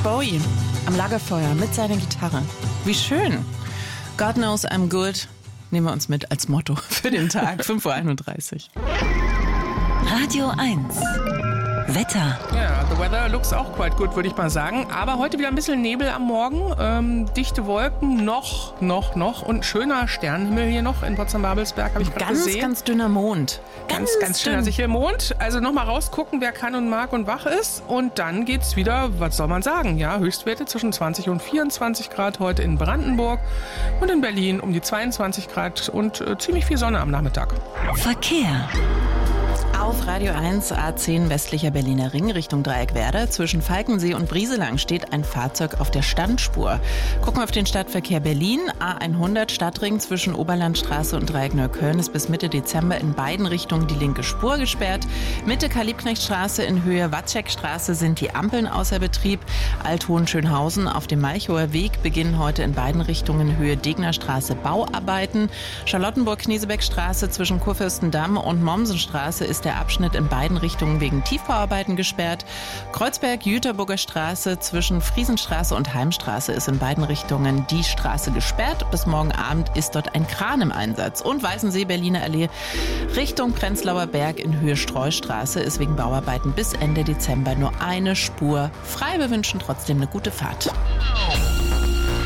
Bowie am Lagerfeuer mit seiner Gitarre. Wie schön. God knows I'm good. Nehmen wir uns mit als Motto für den Tag. 5.31 Uhr. Radio 1. Wetter. Ja, the weather looks auch quite good, würde ich mal sagen. Aber heute wieder ein bisschen Nebel am Morgen. Dichte Wolken, noch und ein schöner Sternenhimmel hier noch in Potsdam-Babelsberg, habe ich gerade gesehen. Ganz dünner Mond. Ganz schön sicher Mond. Also nochmal rausgucken, wer kann und mag und wach ist. Und dann geht's wieder, was soll man sagen, ja, Höchstwerte zwischen 20 und 24 Grad heute in Brandenburg und in Berlin um die 22 Grad und ziemlich viel Sonne am Nachmittag. Verkehr. Auf Radio 1 A10 westlicher Berliner Ring Richtung Dreieckwerder. Zwischen Falkensee und Brieselang steht ein Fahrzeug auf der Standspur. Gucken wir auf den Stadtverkehr Berlin. A100 Stadtring zwischen Oberlandstraße und Dreieck Neukölln ist bis Mitte Dezember in beiden Richtungen die linke Spur gesperrt. Mitte Karl-Liebknecht-Straße in Höhe Watschek-Straße sind die Ampeln außer Betrieb. Alt-Hohenschönhausen auf dem Malchower Weg beginnen heute in beiden Richtungen Höhe Degnerstraße Bauarbeiten. Charlottenburg-Knesebeck-Straße zwischen Kurfürstendamm und Mommsenstraße ist der Abschnitt in beiden Richtungen wegen Tiefbauarbeiten gesperrt. Kreuzberg-Jüterburger Straße zwischen Friesenstraße und Heimstraße ist in beiden Richtungen die Straße gesperrt. Bis morgen Abend ist dort ein Kran im Einsatz. Und Weißensee-Berliner Allee Richtung Prenzlauer Berg in Höhe Streustraße ist wegen Bauarbeiten bis Ende Dezember nur eine Spur frei. Wir wünschen trotzdem eine gute Fahrt.